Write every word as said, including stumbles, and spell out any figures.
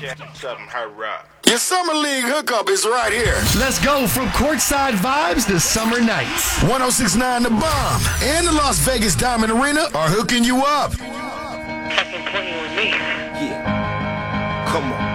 Something hard rock. Your summer league hookup is right here. Let's go from courtside vibes to summer nights. one oh six point nine The Bomb and the Las Vegas Diamond Arena are hooking you up. Fucking playing with me. Yeah. Come on.